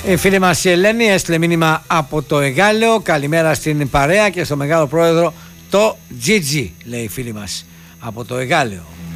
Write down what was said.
Η φίλη μας η Ελένη έστειλε μήνυμα από το Εγάλεο. Καλημέρα στην παρέα και στο μεγάλο πρόεδρο το GG, λέει η φίλη μας από το Εγάλεο.